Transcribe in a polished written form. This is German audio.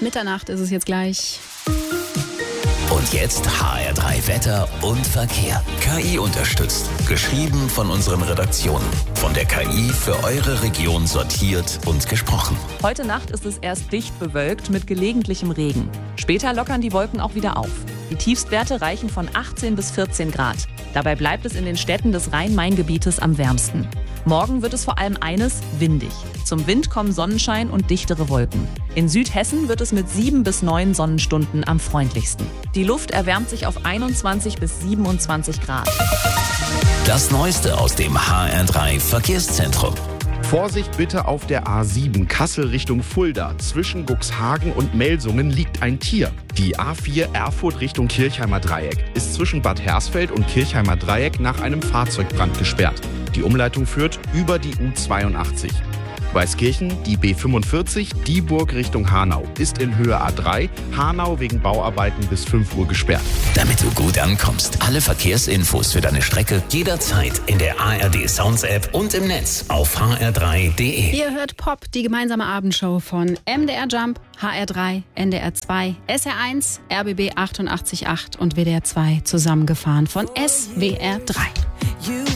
Mitternacht ist es jetzt gleich. Und jetzt HR3 Wetter und Verkehr. KI unterstützt. Geschrieben von unseren Redaktionen. Von der KI für eure Region sortiert und gesprochen. Heute Nacht ist es erst dicht bewölkt mit gelegentlichem Regen. Später lockern die Wolken auch wieder auf. Die Tiefstwerte reichen von 18 bis 14 Grad. Dabei bleibt es in den Städten des Rhein-Main-Gebietes am wärmsten. Morgen wird es vor allem windig. Zum Wind kommen Sonnenschein und dichtere Wolken. In Südhessen wird es mit 7 bis 9 Sonnenstunden am freundlichsten. Die Luft erwärmt sich auf 21 bis 27 Grad. Das Neueste aus dem HR3 Verkehrszentrum. Vorsicht bitte auf der A7 Kassel Richtung Fulda. Zwischen Cuxhagen und Melsungen liegt ein Tier. Die A4 Erfurt Richtung Kirchheimer Dreieck ist zwischen Bad Hersfeld und Kirchheimer Dreieck nach einem Fahrzeugbrand gesperrt. Die Umleitung führt über die U82. Weißkirchen, die B45, Dieburg Richtung Hanau, ist in Höhe A3, Hanau wegen Bauarbeiten bis 5 Uhr gesperrt. Damit du gut ankommst, alle Verkehrsinfos für deine Strecke jederzeit in der ARD Sounds App und im Netz auf hr3.de. Ihr hört Pop, die gemeinsame Abendshow von MDR Jump, HR3, NDR 2, SR1, RBB 88.8 und WDR 2 zusammengefahren von SWR 3.